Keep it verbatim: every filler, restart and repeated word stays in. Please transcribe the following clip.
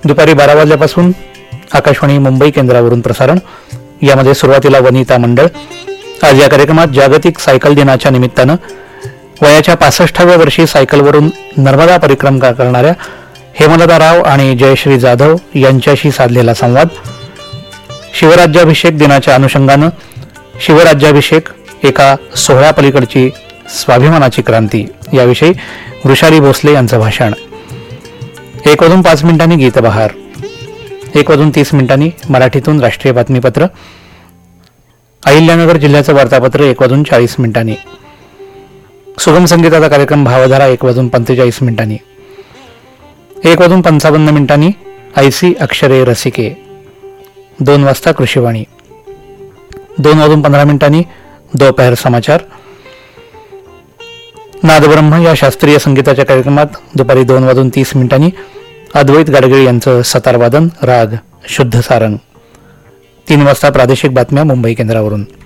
दुपारी बारा वाजल्यापासून आकाशवाणी मुंबई केंद्रावरून प्रसारण. यामध्ये सुरुवातीला वनिता मंडळ. आज या कार्यक्रमात जागतिक सायकल दिनाच्या निमित्तानं वयाच्या पासष्टाव्या वर्षी सायकलवरून नर्मदा परिक्रमा करणाऱ्या हेमलता राव आणि जयश्री जाधव यांच्याशी साधलेला संवाद. शिवराज्याभिषेक दिनाच्या अनुषंगानं शिवराज्याभिषेक एका सोहळ्यापलीकडची स्वाभिमानाची क्रांती याविषयी वृषाली भोसले यांचं भाषण. एक वाजून पाच मिनिटांनी गीतबहार. एक वाजून तीस मिनिटांनी मराठीतून राष्ट्रीय बातमीपत्र. अहिल्यानगर जिल्ह्याचं वार्तापत्र एक वाजून चाळीस मिनिटांनी. सुगम संगीताचा कार्यक्रम भावधारा एक वाजून पंचेचाळीस मिनिटांनी. एक वाजून पंचावन्न मिनिटांनी ऐसी अक्षरे रसिके. दोन वाजता कृषीवाणी. दोन वाजून पंधरा मिनिटांनी दोपहर समाचार. नादब्रह्म या शास्त्रीय संगीताच्या कार्यक्रमात दुपारी दोन वाजून तीस मिनिटांनी अद्वैत गाडगिळ यांचं सतारवादन राग शुद्ध सारंग. तीन वाजता प्रादेशिक बातम्या मुंबई केंद्रावरून.